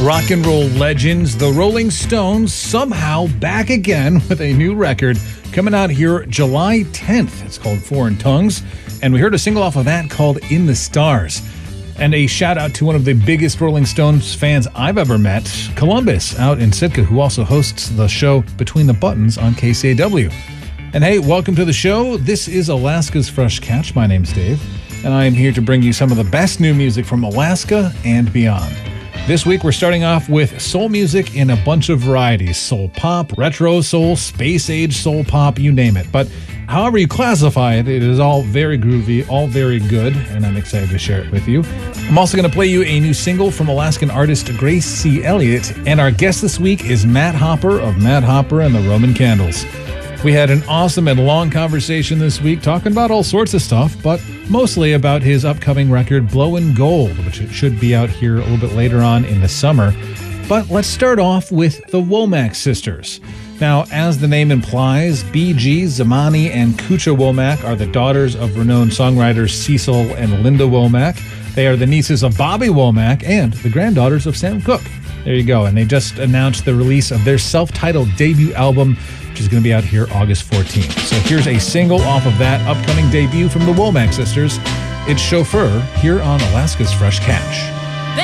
Rock and roll legends, the Rolling Stones, somehow back again with a new record coming out here July 10th. It's called Foreign Tongues, and we heard a single off of that called In the Stars. And a shout out to one of the biggest Rolling Stones fans I've ever met, Columbus, out in Sitka, who also hosts the show Between the Buttons on KCAW. And hey, welcome to the show. This is Alaska's Fresh Catch. My name's Dave, and I am here to bring you some of the best new music from Alaska and beyond. This week, we're starting off with soul music in a bunch of varieties. Soul pop, retro soul, space age soul pop, you name it. But however you classify it, it is all very groovy, all very good, and I'm excited to share it with you. I'm also going to play you a new single from Alaskan artist Grace C. Elliott, and our guest this week is Matt Hopper of Matt Hopper and the Roman Candles. We had an awesome and long conversation this week talking about all sorts of stuff, but mostly about his upcoming record, Blowin' Gold, which it should be out here a little bit later on in the summer. But let's start off with the Womack sisters. Now, as the name implies, BG, Zamani, and Kucha Womack are the daughters of renowned songwriters Cecil and Linda Womack. They are the nieces of Bobby Womack and the granddaughters of Sam Cooke. There you go. And they just announced the release of their self-titled debut album, which is going to be out here August 14th. So here's a single off of that upcoming debut from the Womack sisters. It's Chauffeur here on Alaska's Fresh Catch.